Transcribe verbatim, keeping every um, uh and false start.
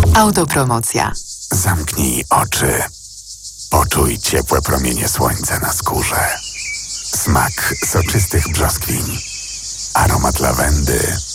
Autopromocja. Zamknij oczy. Poczuj ciepłe promienie słońca na skórze. Smak soczystych brzoskwiń. Aromat lawendy.